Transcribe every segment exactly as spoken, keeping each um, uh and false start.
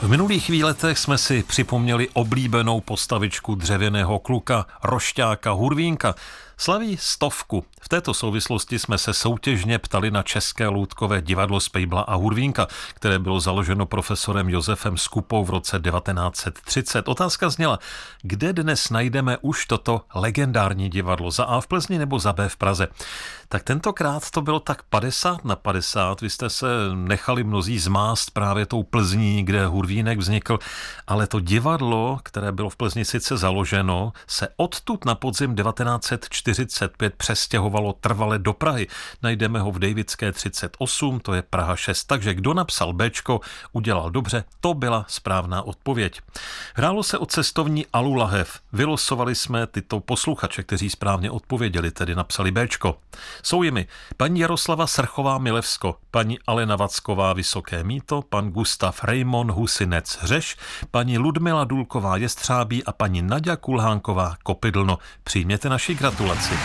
V minulých výletech jsme si připomněli oblíbenou postavičku dřevěného kluka, rošťáka Hurvínka. Slaví stovku. V této souvislosti jsme se soutěžně ptali na České loutkové divadlo Spejbla a Hurvínka, které bylo založeno profesorem Josefem Skupou v roce devatenáct set třicet. Otázka zněla, kde dnes najdeme už toto legendární divadlo, za A v Plzni nebo za B v Praze. Tak tentokrát to bylo tak padesát na padesát, vy jste se nechali mnozí zmást právě tou Plzní, kde Hurvínek vznikl, ale to divadlo, které bylo v Plzni sice založeno, se odtud na podzim devatenáct set čtyřicet pět přestěhovalo trvale do Prahy. Najdeme ho v Davidské třicet osm, to je Praha šest, takže kdo napsal Béčko, udělal dobře, to byla správná odpověď. Hrálo se o cestovní Alu lahev. Vylosovali jsme tyto posluchače, kteří správně odpověděli, tedy napsali Béčko. Jsou jimi paní Jaroslava Srchová-Milevsko, paní Alena Vacková Vysoké Mýto, pan Gustav Rejmon Husinec Hřeš, paní Ludmila Dulková Jestřábí a paní Naďa Kulhánková Kopydlno. Přijměte naši gratulaci.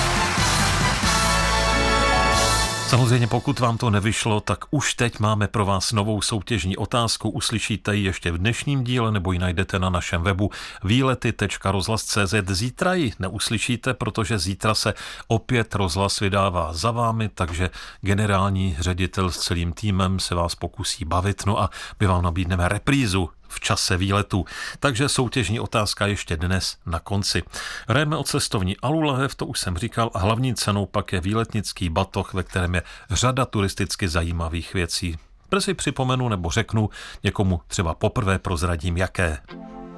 Samozřejmě pokud vám to nevyšlo, tak už teď máme pro vás novou soutěžní otázku. Uslyšíte ji ještě v dnešním díle nebo ji najdete na našem webu výlety tečka rozhlas tečka cé zet. Zítra ji neuslyšíte, protože zítra se opět rozhlas vydává za vámi, takže generální ředitel s celým týmem se vás pokusí bavit, no a my vám nabídneme reprízu v čase výletu. Takže soutěžní otázka ještě dnes na konci. Hrajeme o cestovní Alu lahev, to už jsem říkal, a hlavní cenou pak je výletnický batoh, ve kterém je řada turisticky zajímavých věcí. Brzy připomenu nebo řeknu, někomu třeba poprvé prozradím jaké.